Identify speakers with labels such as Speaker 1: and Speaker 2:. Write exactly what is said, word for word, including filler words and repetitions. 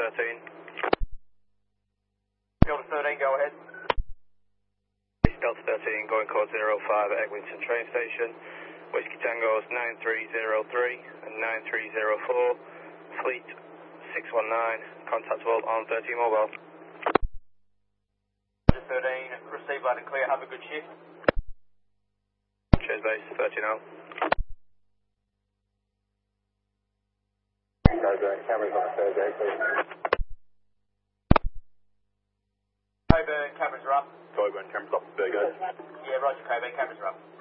Speaker 1: thirteen.
Speaker 2: Delta thirteen, go ahead.
Speaker 1: Delta thirteen, going code zero five at Eglinton train station. Whiskey Tango's nine three zero three and nine three zero four. Fleet six one nine, contactable on thirteen mobile.
Speaker 2: Delta thirteen, receive loud and clear, have a good shift.
Speaker 1: Cheers base, thirteen out.
Speaker 3: Coburn, cameras on the Thursday, please.
Speaker 2: Coburn, cameras are up.
Speaker 3: Coburn, cameras up, there you go.
Speaker 2: Yeah, roger, Coburn, cameras are up.